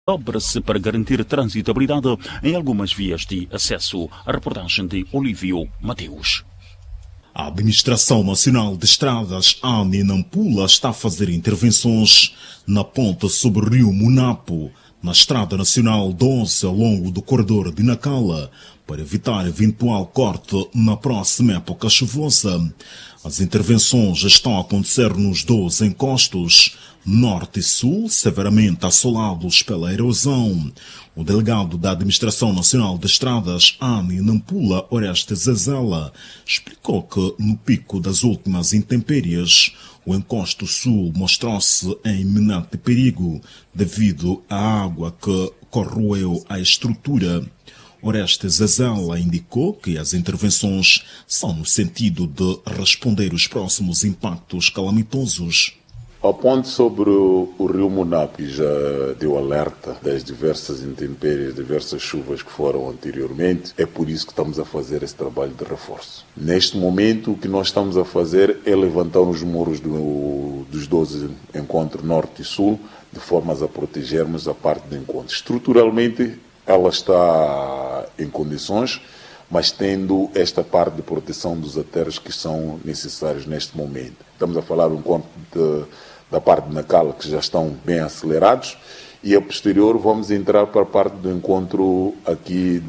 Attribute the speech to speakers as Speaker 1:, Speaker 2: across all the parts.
Speaker 1: obra-se para garantir transitabilidade em algumas vias de acesso. A reportagem de Olívio Mateus.
Speaker 2: A Administração Nacional de Estradas, ANI Nampula, está a fazer intervenções na ponte sobre o rio Munapo, na Estrada Nacional 12, ao longo do corredor de Nacala, para evitar eventual corte na próxima época chuvosa. As intervenções estão a acontecer nos 2 encostos, norte e sul, severamente assolados pela erosão. O delegado da Administração Nacional de Estradas, ANI Nampula, Orestes Zezela, explicou que, no pico das últimas intempéries, o encosto sul mostrou-se em iminente perigo devido à água que corroeu a estrutura. Orestes Zezela indicou que as intervenções são no sentido de responder os próximos impactos calamitosos.
Speaker 3: A ponte sobre o rio Munapo já deu alerta das diversas intempéries, diversas chuvas que foram anteriormente. É por isso que estamos a fazer esse trabalho de reforço. Neste momento, o que nós estamos a fazer é levantar os muros dos 12 encontros norte e sul, de forma a protegermos a parte do encontro. Estruturalmente, ela está em condições, mas tendo esta parte de proteção dos aterros que são necessários neste momento. Estamos a falar um ponto da parte de Nacala, que já estão bem acelerados, e a posterior vamos entrar para a parte do encontro aqui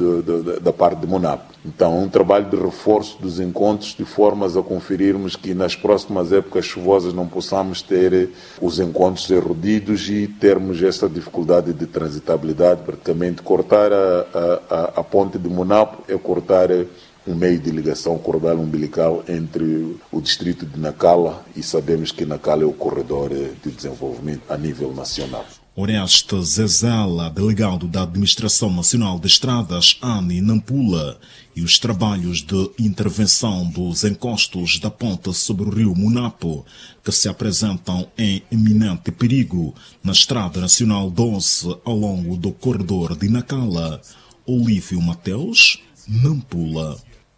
Speaker 3: da parte de Munapo. Então, um trabalho de reforço dos encontros, de formas a conferirmos que nas próximas épocas chuvosas não possamos ter os encontros erodidos e termos essa dificuldade de transitabilidade. Praticamente, cortar a ponte de Munapo é cortar um meio de ligação, cordal umbilical entre o distrito de Nacala, e sabemos que Nacala é o corredor de desenvolvimento a nível nacional.
Speaker 2: Orestes Zezela, delegado da Administração Nacional de Estradas, ANI Nampula, e os trabalhos de intervenção dos encostos da ponte sobre o rio Munapo, que se apresentam em iminente perigo na Estrada Nacional 12, ao longo do corredor de Nacala. Olívio Mateus, Nampula.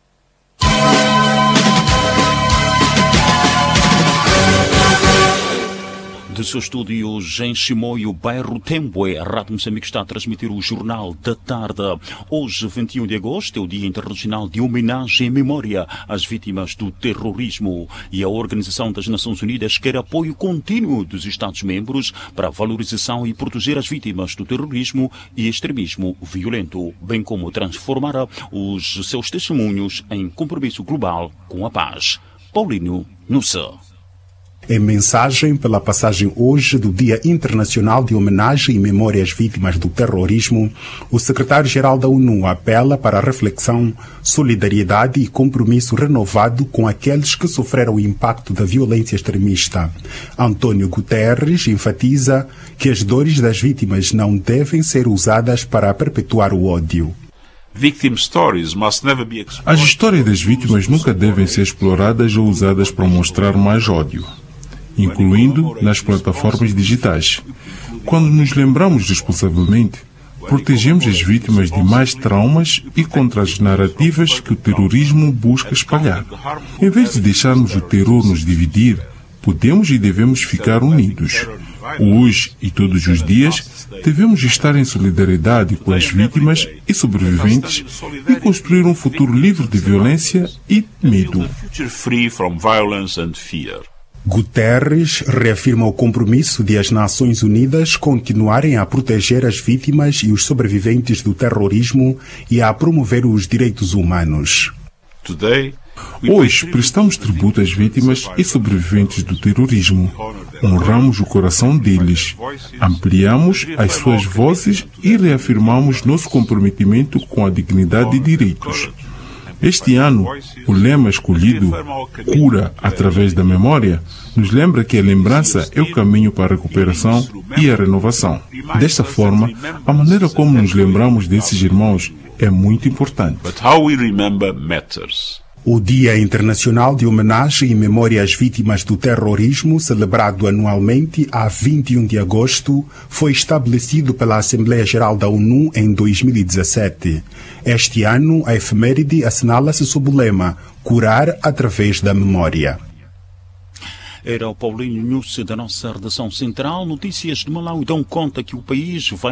Speaker 1: De seus estúdios em Chimoio, bairro Tembue, a Rádio Moçambique está a transmitir o Jornal da Tarde. Hoje, 21 de agosto, é o Dia Internacional de Homenagem e Memória às Vítimas do Terrorismo, e a Organização das Nações Unidas quer apoio contínuo dos Estados-membros para a valorização e proteger as vítimas do terrorismo e extremismo violento, bem como transformar os seus testemunhos em compromisso global com a paz. Paulinho Nussa.
Speaker 4: Em mensagem pela passagem hoje do Dia Internacional de Homenagem e Memória às Vítimas do Terrorismo, o secretário-geral da ONU apela para a reflexão, solidariedade e compromisso renovado com aqueles que sofreram o impacto da violência extremista. Antônio Guterres enfatiza que as dores das vítimas não devem ser usadas para perpetuar o ódio.
Speaker 5: As histórias das vítimas nunca devem ser exploradas ou usadas para mostrar mais ódio, incluindo nas plataformas digitais. Quando nos lembramos responsavelmente, protegemos as vítimas de mais traumas e contra as narrativas que o terrorismo busca espalhar. Em vez de deixarmos o terror nos dividir, podemos e devemos ficar unidos. Hoje e todos os dias, devemos estar em solidariedade com as vítimas e sobreviventes e construir um futuro livre de violência e medo.
Speaker 4: Guterres reafirma o compromisso de as Nações Unidas continuarem a proteger as vítimas e os sobreviventes do terrorismo e a promover os direitos humanos.
Speaker 5: Hoje prestamos tributo às vítimas e sobreviventes do terrorismo. Honramos o coração deles, ampliamos as suas vozes e reafirmamos nosso comprometimento com a dignidade e direitos. Este ano, o lema escolhido, Cura através da memória, nos lembra que a lembrança é o caminho para a recuperação e a renovação. Desta forma, a maneira como nos lembramos desses irmãos é muito importante.
Speaker 4: O Dia Internacional de Homenagem e Memória às Vítimas do Terrorismo, celebrado anualmente a 21 de agosto, foi estabelecido pela Assembleia Geral da ONU em 2017. Este ano, a efeméride assinala-se sob o lema Curar através da memória.
Speaker 1: Era o Paulinho Nunes da nossa redação central. Notícias de Malawi dão conta que o país vai